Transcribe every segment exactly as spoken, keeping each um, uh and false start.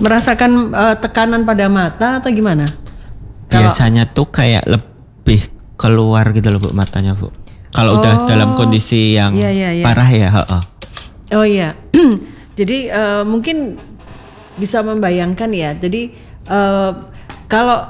merasakan uh, tekanan pada mata atau gimana? Biasanya Kalo, tuh kayak lebih keluar gitu loh Bu matanya Bu. Kalau oh, udah dalam kondisi yang iya, iya, iya. parah ya. Oh, oh iya. Jadi uh, mungkin bisa membayangkan ya. Jadi uh, kalau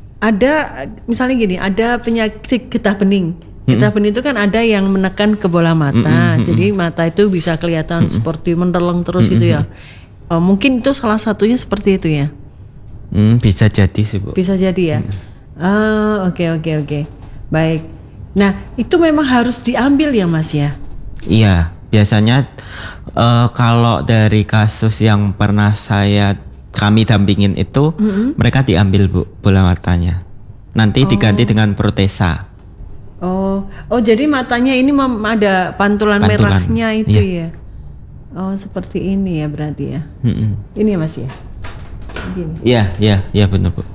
ada misalnya gini, ada penyakit getah bening. Getah mm-hmm. bening itu kan ada yang menekan ke bola mata. Mm-hmm. Jadi mata itu bisa kelihatan mm-hmm. seperti mendeleng terus mm-hmm. itu ya. Uh, mungkin itu salah satunya seperti itu ya. Mm, bisa jadi sih Bu. Bisa jadi ya. Ah, oke oke oke. Baik. Nah, itu memang harus diambil ya Mas ya? Iya, biasanya uh, kalau dari kasus yang pernah saya kami dampingin itu mm-hmm. mereka diambil Bu bola matanya. Nanti oh. diganti dengan protesa. Oh, oh jadi matanya ini mem- ada pantulan, pantulan merahnya itu iya. ya. Oh, seperti ini ya berarti ya. Mm-hmm. Ini ya Mas ya. Iya, iya, iya benar Bu.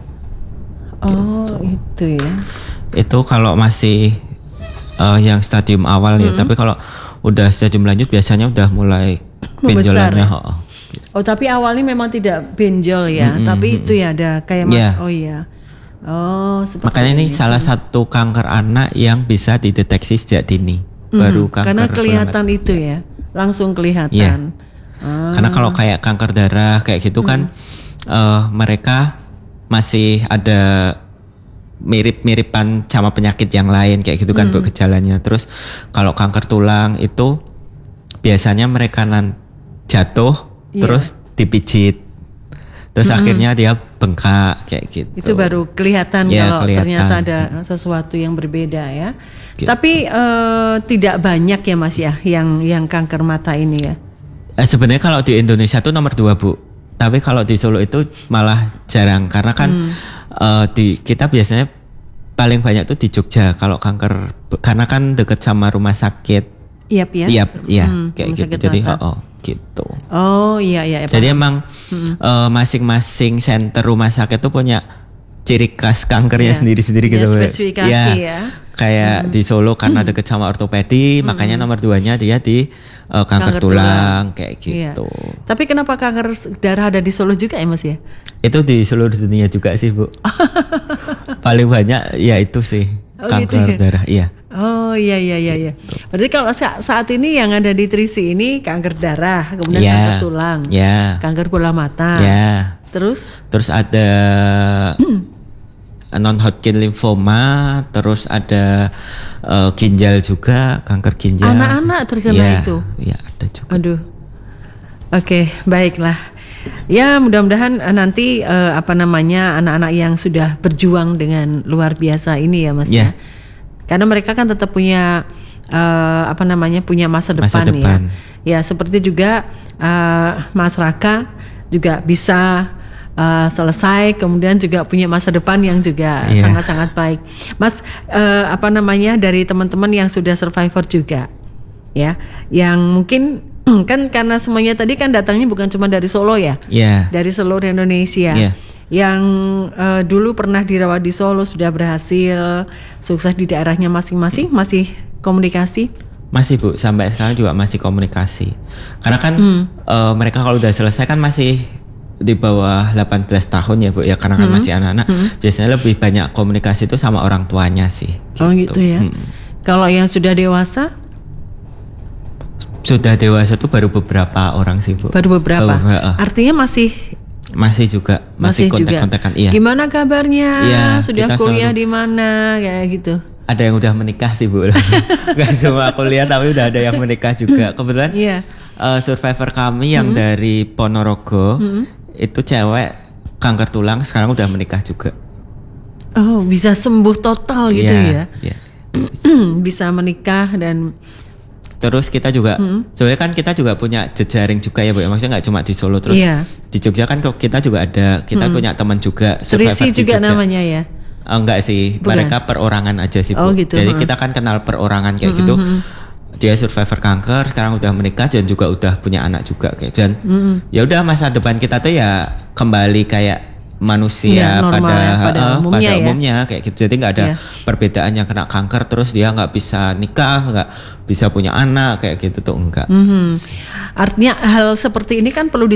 Oh, gitu. Itu ya. Itu kalau masih uh, yang stadium awal mm-hmm. ya, tapi kalau udah stadium lanjut biasanya udah mulai benjolannya. Oh, oh, tapi awalnya memang tidak benjol ya, mm-hmm. tapi itu ya ada kayak yeah. mas- oh iya. Oh, seperti makanya ini, ini salah satu kanker anak yang bisa dideteksi sejak dini. Mm-hmm. Baru kanker. Karena kelihatan itu ya, langsung kelihatan. Yeah. Ah. Karena kalau kayak kanker darah kayak gitu mm. kan uh, mereka masih ada mirip-miripan sama penyakit yang lain kayak gitu kan mm. Bu gejalanya. Terus kalau kanker tulang itu biasanya mereka nan jatuh yeah. terus dipijit. Terus mm-hmm. akhirnya dia bengkak kayak gitu. Itu baru kelihatan ya, kalau kelihatan. Ternyata ada sesuatu yang berbeda ya. Gitu. Tapi uh, tidak banyak ya Mas ya yang yang kanker mata ini ya. Eh, sebenarnya kalau di Indonesia tuh nomor dua Bu. Tapi kalau di Solo itu malah jarang karena kan hmm. uh, di kita biasanya paling banyak tuh di Jogja kalau kanker karena kan deket sama rumah sakit. Iyap ya. Iyap, iya hmm, kayak gitu. Jadi oh, oh gitu. Oh iya iya. Jadi paham. Emang hmm. uh, masing-masing center rumah sakit tuh punya ciri khas kankernya yeah. sendiri-sendiri gitu. Yeah, spesifikasi ya. ya. Kayak hmm. di Solo karena deket sama ortopedi, hmm. makanya nomor duanya dia di uh, kanker, kanker tulang, tulang kayak gitu. Iya. Tapi kenapa kanker darah ada di Solo juga ya Mas ya? Itu di seluruh dunia juga sih Bu. Paling banyak ya itu sih oh, kanker gitu ya? darah, iya. Oh iya iya iya. Gitu. iya. Berarti kalau sa- saat ini yang ada di Trisi ini kanker darah, kemudian yeah. kanker tulang, yeah. kanker bola mata, yeah. terus? Terus ada non-Hodgkin lymphoma, terus ada uh, ginjal juga, kanker ginjal. Anak-anak terkena ya, itu? Iya, ada juga. Aduh. Oke, baiklah. Ya, mudah-mudahan uh, nanti uh, apa namanya anak-anak yang sudah berjuang dengan luar biasa ini ya, Mas ya. ya. Karena mereka kan tetap punya uh, apa namanya punya masa depan, masa depan. ya. Ya, seperti juga uh, Mas Raka juga bisa Uh, selesai, kemudian juga punya masa depan yang juga yeah. sangat-sangat baik. Mas, uh, apa namanya dari teman-teman yang sudah survivor juga, ya, yang mungkin kan karena semuanya tadi kan datangnya bukan cuma dari Solo ya, yeah. dari seluruh Indonesia. Yeah. Yang uh, dulu pernah dirawat di Solo sudah berhasil sukses di daerahnya masing-masing, masih komunikasi? Masih Bu, sampai sekarang juga masih komunikasi. Karena kan mm. uh, mereka kalau udah selesai kan masih di bawah delapan belas tahun ya Bu ya, karena kan hmm. masih anak-anak. Hmm. Biasanya lebih banyak komunikasi itu sama orang tuanya sih. Gitu. Oh gitu ya. Hmm. Kalau yang sudah dewasa? Sudah dewasa tuh baru beberapa orang sih Bu. Baru beberapa. Oh, uh. Artinya masih masih juga masih, masih kontak-kontakan iya. Gimana kabarnya? Ya, sudah kuliah di mana kayak gitu? Ada yang udah menikah sih Bu. Gak cuma kuliah tapi udah ada yang menikah juga. Kebetulan yeah. uh, survivor kami yang hmm. dari Ponorogo hmm. itu cewek kanker tulang sekarang udah menikah juga. Oh, bisa sembuh total gitu yeah, ya? Yeah. Bisa menikah dan terus kita juga, hmm. sebenarnya kan kita juga punya jejaring juga ya Bu. Maksudnya nggak cuma di Solo, terus yeah. di Jogja kan kita juga ada, kita hmm. punya teman juga survivor Trisi di juga Jogja. Namanya ya? Oh, enggak sih, bukan. Mereka perorangan aja sih Bu. Oh, gitu, Jadi hmm. kita kan kenal perorangan kayak hmm, gitu. Hmm. Dia survivor kanker, sekarang udah menikah dan juga udah punya anak juga kayak. Dan mm-hmm. ya udah masa depan kita tuh ya kembali kayak manusia ya, pada ya, pada uh, umumnya, pada ya. umumnya kayak gitu. Jadi nggak ada ya. perbedaan yang kena kanker terus dia nggak bisa nikah, nggak bisa punya anak kayak gitu tuh enggak. Mm-hmm. Artinya hal seperti ini kan perlu